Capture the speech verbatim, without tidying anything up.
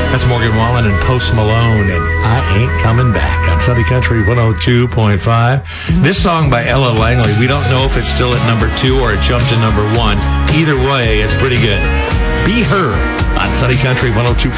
That's Morgan Wallen and Post Malone and I Ain't Coming Back on Sunny Country one oh two point five. This song by Ella Langley, we don't know if it's still at number two or it jumped to number one. Either way, it's pretty good. Be Her on Sunny Country one oh two point five.